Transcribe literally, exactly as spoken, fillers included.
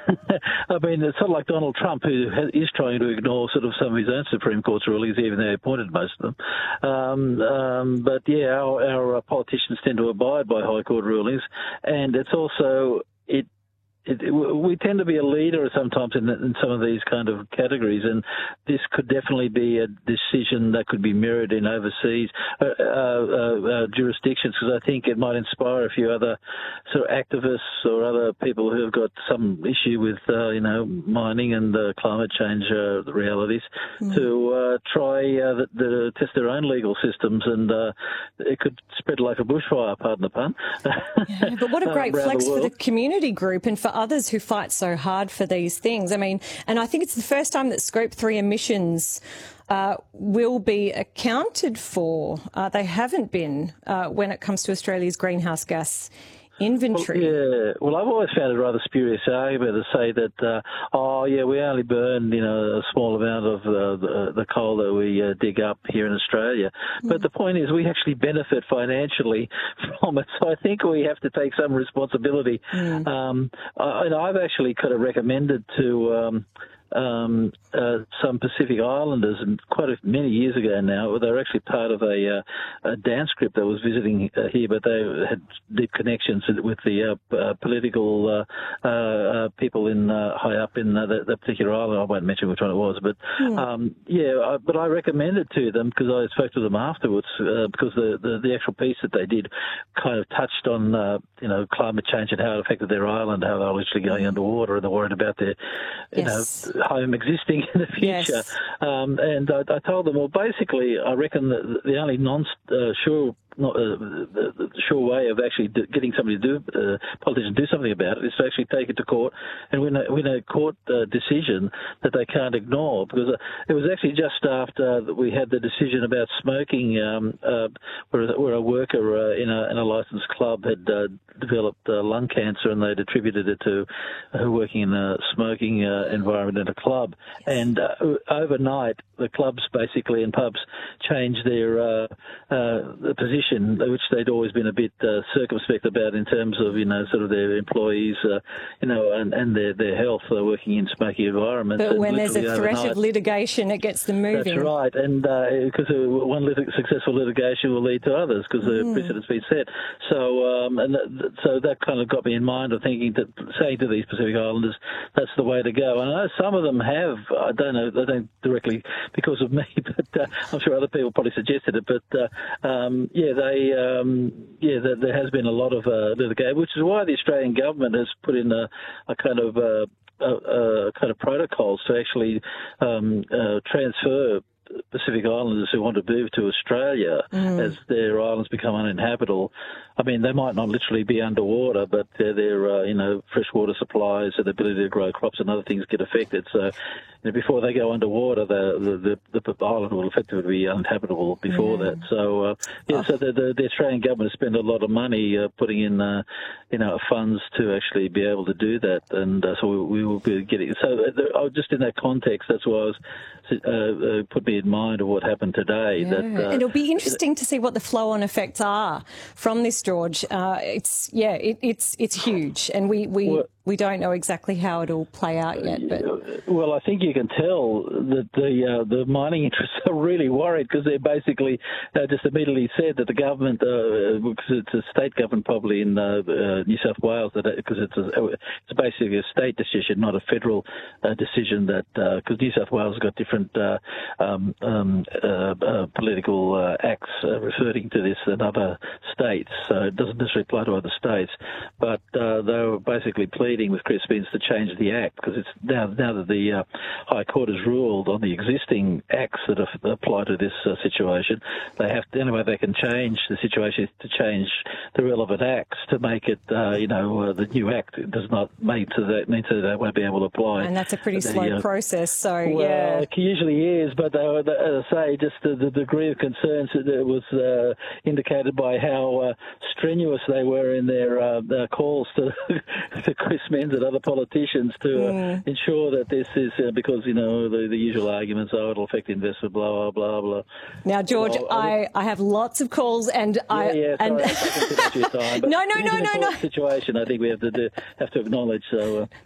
I mean, it's sort of like Donald Trump, who is trying to ignore sort of some of his own Supreme Court's rulings, even though he appointed most of them. Um, um, but yeah, our, our politicians tend to abide by High Court rulings, and it's also it. It, it, we tend to be a leader sometimes in, in some of these kind of categories, and this could definitely be a decision that could be mirrored in overseas uh, uh, uh, jurisdictions, because I think it might inspire a few other sort of activists or other people who have got some issue with, uh, you know, mining and uh, climate change uh, realities mm. to uh, try uh, the, the, test their own legal systems, and uh, it could spread like a bushfire, pardon the pun. Yeah, but what a great flex the for the community group and for others who fight so hard for these things. I mean, and I think it's the first time that Scope three emissions uh, will be accounted for. Uh, they haven't been uh, when it comes to Australia's greenhouse gas inventory. Well, yeah, well, I've always found it a rather spurious argument to say that, uh, oh, yeah, we only burn, you know, a small amount of uh, the, the coal that we uh, dig up here in Australia. Mm. But the point is we actually benefit financially from it. So I think we have to take some responsibility. Mm. Um, I, and I've actually kind of recommended to... Um, Um, uh, some Pacific Islanders, and quite a, many years ago now, they were actually part of a, uh, a dance group that was visiting uh, here, but they had deep connections with the uh, uh, political uh, uh, people in uh, high up in uh, that, that particular island. I won't mention which one it was, but yeah, um, yeah I, but I recommended to them, because I spoke to them afterwards, uh, because the, the, the actual piece that they did kind of touched on, uh, you know, climate change and how it affected their island, how they were literally going underwater, and they're worried about their, you yes. know, home existing in the future. Yes. Um, and I, I told them, well, basically, I reckon that the only non-sure uh, not uh, the, the sure way of actually do, getting somebody to do, uh, politicians do something about it, is to actually take it to court and win a, win a court uh, decision that they can't ignore. Because uh, it was actually just after we had the decision about smoking, um, uh, where, where a worker uh, in, a, in a licensed club had uh, developed uh, lung cancer, and they'd attributed it to her working in a smoking uh, environment in a club. Yes. And uh, overnight, the clubs basically and pubs changed their uh, uh, the position, which they'd always been a bit uh, circumspect about in terms of, you know, sort of their employees, uh, you know, and, and their, their health uh, working in smoky environments. But when there's a threat overnight, of litigation, it gets them moving. That's right, and because uh, one lit- successful litigation will lead to others, because the mm. precedent's been set. So, um, and th- so that kind of got me in mind of thinking that, saying to these Pacific Islanders, that's the way to go. And I know some of them have, I don't know, they don't directly because of me, but uh, I'm sure other people probably suggested it. But uh, um, yeah, they, um, yeah, there, there has been a lot of uh, litigation, which is why the Australian government has put in a, a kind of uh, a, a kind of protocols to actually um, uh, transfer Pacific Islanders who want to move to Australia mm. as their islands become uninhabitable. I mean, they might not literally be underwater, but their, their uh, you know, freshwater supplies and the ability to grow crops and other things get affected. So, you know, before they go underwater, the the, the, the island will effectively be uninhabitable before mm. that. So, uh, yeah, oh. so the, the, the Australian government has spent a lot of money uh, putting in, uh, you know, funds to actually be able to do that, and uh, so we, we will be getting. So, uh, just in that context, that's why I was uh, uh, put me in mind of what happened today. Yeah. That, uh, and it'll be interesting to see what the flow-on effects are from this, George. Uh, it's yeah, it, it's it's huge, and we we. Well, We don't know exactly how it'll play out yet. But well, I think you can tell that the uh, the mining interests are really worried, because they basically uh, just immediately said that the government, uh, because it's a state government probably in uh, uh, New South Wales, that because it's a, it's basically a state decision, not a federal uh, decision. That because uh, New South Wales has got different uh, um, um, uh, uh, political uh, acts uh, referring to this than other states, so it doesn't necessarily apply to other states. But uh, they were basically pleading with Chris Spence to change the Act, because it's now now that the uh, High Court has ruled on the existing acts that apply to this uh, situation, they have to, the only way they can change the situation is to change the relevant acts to make it, uh, you know, uh, the new Act does not make to that mean that they won't be able to apply. And that's a pretty the, slow uh, process. So well, yeah, it usually is, but they, were, as I say, just the, the degree of concerns that was uh, indicated by how uh, strenuous they were in their, uh, their calls to, to Chris Spence and other politicians to mm. uh, ensure that this is uh, because, you know, the, the usual arguments, oh, it'll affect investment, blah, blah, blah, blah. Now, George, well, I, I have lots of calls and yeah, I... Yeah, sorry, and I'm taking too much of your time. But no, no, no, no, no. situation I think we have to do, have to acknowledge. So, uh,